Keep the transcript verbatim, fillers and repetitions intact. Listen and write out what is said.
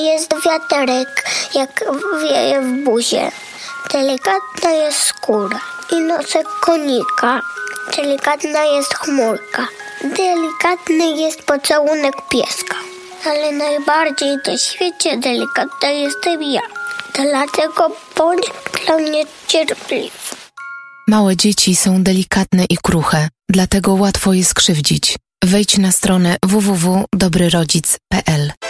Jest wiaterek, jak wieje w buzie. Delikatna jest skóra i nosek konika. Delikatna jest chmurka. Delikatny jest pocałunek pieska. Ale najbardziej na świecie delikatna jestem ja. Dlatego bądź dla mnie cierpliwy. Małe dzieci są delikatne i kruche, dlatego łatwo je skrzywdzić. Wejdź na stronę w w w kropka dobry rodzic kropka p l.